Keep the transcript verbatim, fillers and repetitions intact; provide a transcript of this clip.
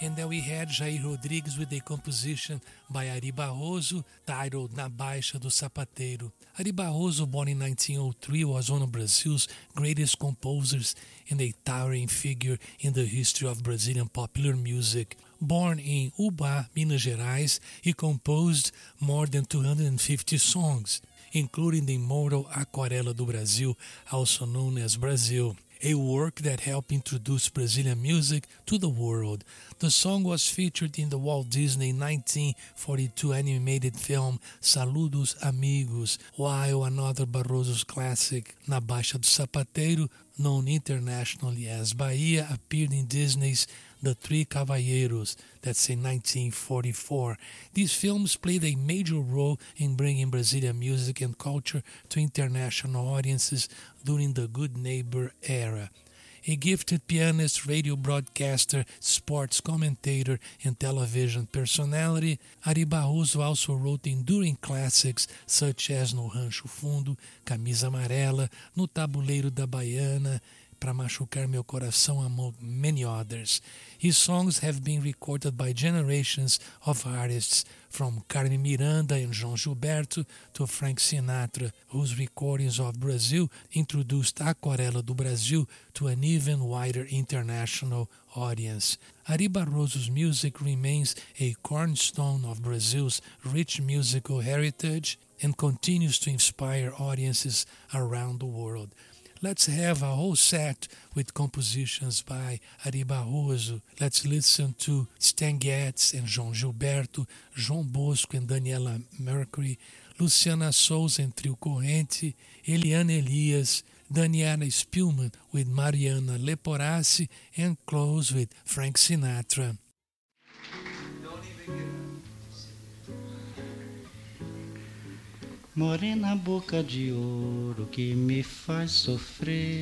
And then we had Jair Rodrigues with a composition by Ari Barroso titled Na Baixa do Sapateiro. Ari Barroso, born in nineteen oh three, was one of Brazil's greatest composers and a towering figure in the history of Brazilian popular music. Born in Ubá, Minas Gerais, he composed more than two hundred fifty songs, including the immortal Aquarela do Brasil, also known as Brasil, a work that helped introduce Brazilian music to the world. The song was featured in the Walt Disney nineteen forty-two animated film Saludos Amigos, while another Barroso's classic, Na Baixa do Sapateiro, known internationally as Bahia, appeared in Disney's The Three Cavalheiros, that's in nineteen forty-four. These films played a major role in bringing Brazilian music and culture to international audiences during the Good Neighbor era. A gifted pianist, radio broadcaster, sports commentator, and television personality, Ari Barroso also wrote enduring classics such as No Rancho Fundo, Camisa Amarela, No Tabuleiro da Baiana, Pra Machucar Meu Coração, among many others. His songs have been recorded by generations of artists, from Carmen Miranda and João Gilberto to Frank Sinatra, whose recordings of Brazil introduced Aquarela do Brasil to an even wider international audience. Ari Barroso's music remains a cornerstone of Brazil's rich musical heritage and continues to inspire audiences around the world. Let's have a whole set with compositions by Ari Barroso. Let's listen to Stan Getz and João Gilberto, João Bosco and Daniela Mercury, Luciana Souza and Trio Corrente, Eliana Elias, Daniela Spielman with Mariana Leporassi, and close with Frank Sinatra. Morena boca de ouro que me faz sofrer,